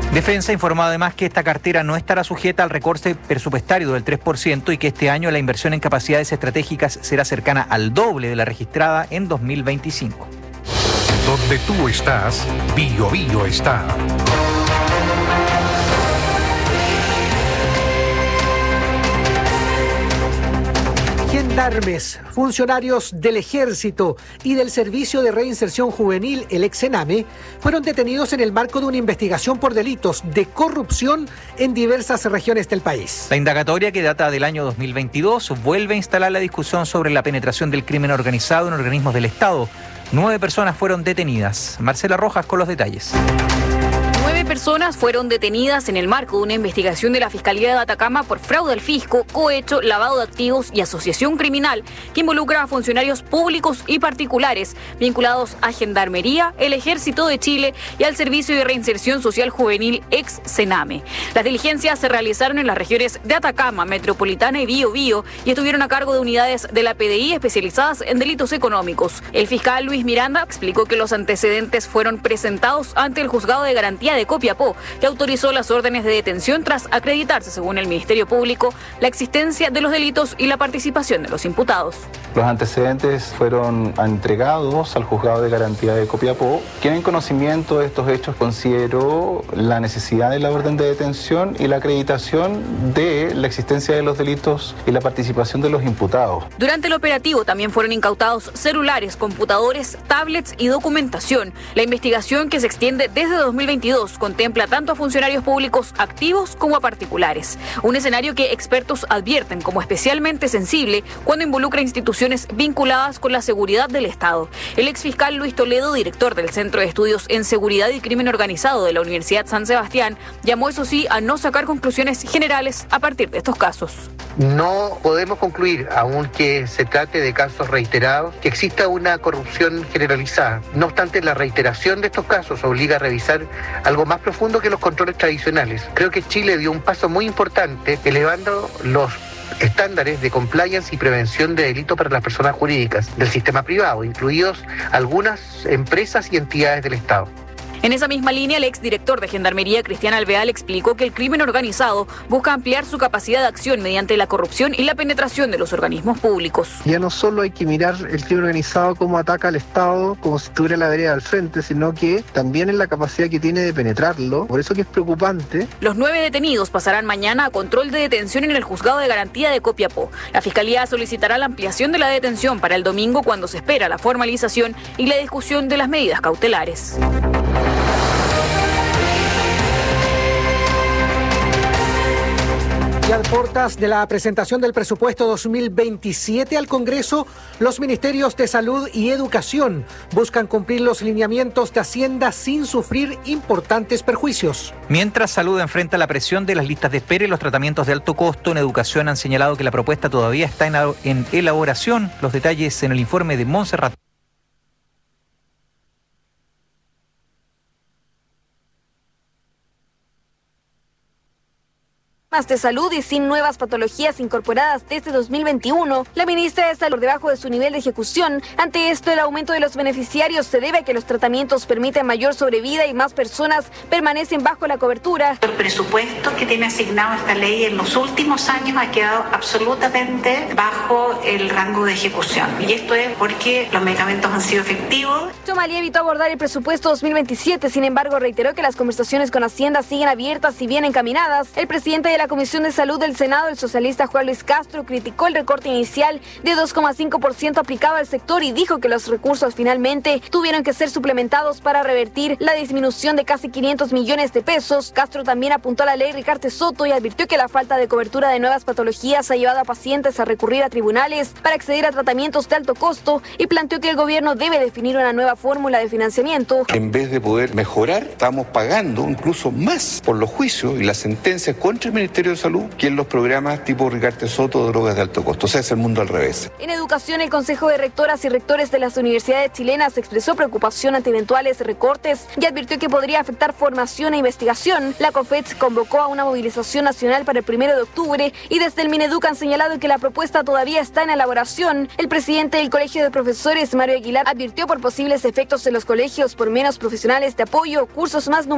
Defensa informó además que esta cartera no estará sujeta al recorte presupuestario del 3% y que este año la inversión en capacidades estratégicas será cercana al doble de la registrada en 2025. Donde tú estás, Bío Bío está. Gendarmes, funcionarios del Ejército y del Servicio de Reinserción Juvenil, el ex-Sename, fueron detenidos en el marco de una investigación por delitos de corrupción en diversas regiones del país. La indagatoria, que data del año 2022, vuelve a instalar la discusión sobre la penetración del crimen organizado en organismos del Estado. 9 personas fueron detenidas. Marcela Rojas con los detalles. 9 personas fueron detenidas en el marco de una investigación de la Fiscalía de Atacama por fraude al fisco, cohecho, lavado de activos y asociación criminal que involucra a funcionarios públicos y particulares vinculados a Gendarmería, el Ejército de Chile y al Servicio de Reinserción Social Juvenil ex-Sename. Las diligencias se realizaron en las regiones de Atacama, Metropolitana y Bío Bío y estuvieron a cargo de unidades de la PDI especializadas en delitos económicos. El fiscal Luis Miranda explicó que los antecedentes fueron presentados ante el Juzgado de Garantía de Copiapó, que autorizó las órdenes de detención tras acreditarse, según el Ministerio Público, la existencia de los delitos y la participación de los imputados. Los antecedentes fueron entregados al Juzgado de Garantía de Copiapó, quien en conocimiento de estos hechos consideró la necesidad de la orden de detención y la acreditación de la existencia de los delitos y la participación de los imputados. Durante el operativo también fueron incautados celulares, computadores, tablets y documentación. La investigación, que se extiende desde 2022, contempla tanto a funcionarios públicos activos como a particulares. Un escenario que expertos advierten como especialmente sensible cuando involucra instituciones vinculadas con la seguridad del Estado. El exfiscal Luis Toledo, director del Centro de Estudios en Seguridad y Crimen Organizado de la Universidad San Sebastián, llamó, eso sí, a no sacar conclusiones generales a partir de estos casos. No podemos concluir, aunque se trate de casos reiterados, que exista una corrupción generalizada. No obstante, la reiteración de estos casos obliga a revisar algo más profundo que los controles tradicionales. Creo que Chile dio un paso muy importante elevando los estándares de compliance y prevención de delitos para las personas jurídicas del sistema privado, incluidos algunas empresas y entidades del Estado. En esa misma línea, el exdirector de Gendarmería, Cristian Alvear, explicó que el crimen organizado busca ampliar su capacidad de acción mediante la corrupción y la penetración de los organismos públicos. Ya no solo hay que mirar el crimen organizado cómo ataca al Estado, como si estuviera la vereda al frente, sino que también en la capacidad que tiene de penetrarlo. Por eso que es preocupante. Los 9 detenidos pasarán mañana a control de detención en el Juzgado de Garantía de Copiapó. La Fiscalía solicitará la ampliación de la detención para el domingo, cuando se espera la formalización y la discusión de las medidas cautelares. Y a portas de la presentación del presupuesto 2027 al Congreso, los ministerios de Salud y Educación buscan cumplir los lineamientos de Hacienda sin sufrir importantes perjuicios. Mientras Salud enfrenta la presión de las listas de espera y los tratamientos de alto costo, en Educación han señalado que la propuesta todavía está en elaboración. Los detalles en el informe de Montserrat. De salud y sin nuevas patologías incorporadas desde 2021, la ministra está por debajo de su nivel de ejecución. Ante esto, el aumento de los beneficiarios se debe a que los tratamientos permiten mayor sobrevida y más personas permanecen bajo la cobertura. El presupuesto que tiene asignado esta ley en los últimos años ha quedado absolutamente bajo el rango de ejecución. Y esto es porque los medicamentos han sido efectivos. Tomalí evitó abordar el presupuesto 2027, sin embargo, reiteró que las conversaciones con Hacienda siguen abiertas y bien encaminadas. El presidente de la Comisión de Salud del Senado, el socialista Juan Luis Castro, criticó el recorte inicial de 2,5% aplicado al sector y dijo que los recursos finalmente tuvieron que ser suplementados para revertir la disminución de casi 500 millones de pesos. Castro también apuntó a la ley Ricardo Soto y advirtió que la falta de cobertura de nuevas patologías ha llevado a pacientes a recurrir a tribunales para acceder a tratamientos de alto costo y planteó que el gobierno debe definir una nueva fórmula de financiamiento. En vez de poder mejorar, estamos pagando incluso más por los juicios y las sentencias contra el Ministerio de Salud que en los programas tipo Ricardo Soto de drogas de alto costo. O sea, es el mundo al revés. En educación, el Consejo de Rectoras y Rectores de las universidades chilenas expresó preocupación ante eventuales recortes y advirtió que podría afectar formación e investigación. La COFETS convocó a una movilización nacional para el 1 de octubre y desde el Mineduc han señalado que la propuesta todavía está en elaboración. El presidente del Colegio de Profesores, Mario Aguilar, advirtió por posibles efectos en los colegios por menos profesionales de apoyo, cursos más